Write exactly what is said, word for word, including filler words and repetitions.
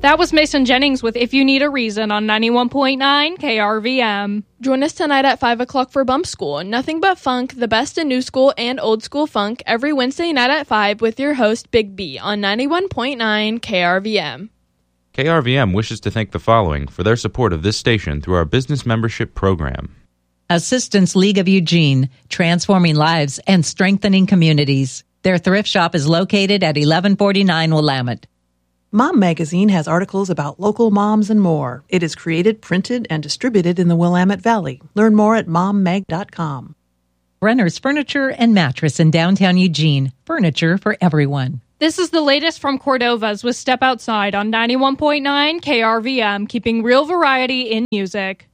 That was Mason Jennings with If You Need a Reason on ninety-one point nine K R V M. Join us tonight at five o'clock for Bump School. Nothing but funk, the best in new school and old school funk, every Wednesday night at five with your host, Big B, on ninety-one point nine K R V M. K R V M wishes to thank the following for their support of this station through our business membership program. Assistance League of Eugene, transforming lives and strengthening communities. Their thrift shop is located at eleven forty-nine Willamette. Mom Magazine has articles about local moms and more. It is created, printed, and distributed in the Willamette Valley. Learn more at mom mag dot com. Brenner's Furniture and Mattress in downtown Eugene. Furniture for everyone. This is the latest from Cordova's with Step Outside on ninety-one point nine K R V M, keeping real variety in music.